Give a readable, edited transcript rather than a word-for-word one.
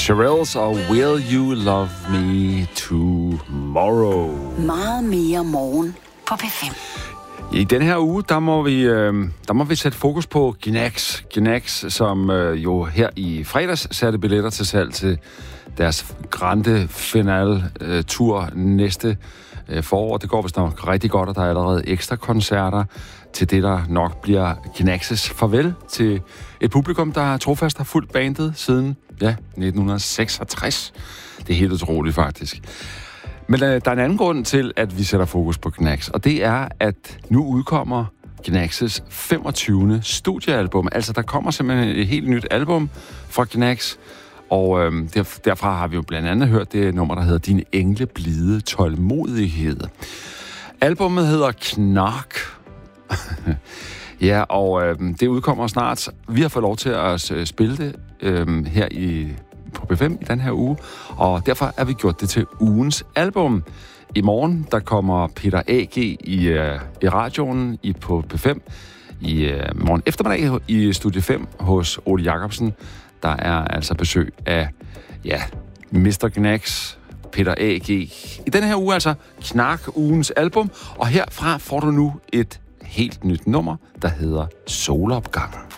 Shirelles og Will You Love Me Tomorrow. Meget mere morgen på P5. I den her uge, der må vi sætte fokus på Gnags. Gnags, som jo her i fredags satte billetter til salg til deres grande finale-tur næste forår. Det går vist nok rigtig godt, og der er allerede ekstra koncerter til det, der nok bliver Gnags' farvel til et publikum, der trofast har fulgt bandet siden 1966. Det er helt utroligt, faktisk. Men der er en anden grund til, at vi sætter fokus på Gnags, og det er, at nu udkommer Gnags' 25. studiealbum. Altså, der kommer simpelthen et helt nyt album fra Gnags, og derfra har vi jo blandt andet hørt det nummer, der hedder Din engle blide tålmodighed. Albummet hedder Knark. Ja, og det udkommer snart. Vi har fået lov til at spille det her på P5 i den her uge, og derfor har vi gjort det til ugens album. I morgen, der kommer Peter A.G. i radioen på P5. I morgen eftermiddag i Studie 5 hos Ole Jacobsen. Der er altså besøg af, Mr. Gnags, Peter A.G. I den her uge altså Knark, ugens album, og herfra får du nu et helt nyt nummer, der hedder Solopgang.